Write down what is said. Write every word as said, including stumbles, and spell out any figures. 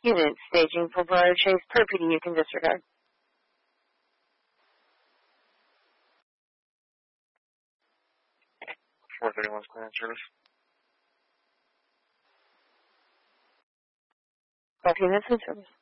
Unit staging for Briar Chase per P D, you can disregard. four thirty-one Plan Service. Both units in service.